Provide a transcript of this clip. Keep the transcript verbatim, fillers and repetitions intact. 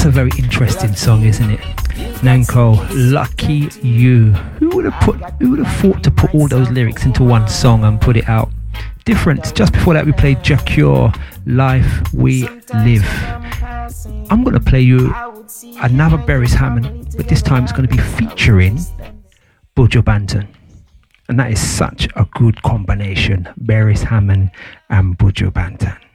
That's a very interesting song, isn't it? Nanko, Lucky You. Who would have put? Who would have thought to put all those lyrics into one song and put it out? Different. Just before that, we played Jah Cure, Life We Live. I'm going to play you another Beres Hammond, but this time it's going to be featuring Buju Banton. And that is such a good combination, Beres Hammond and Buju Banton.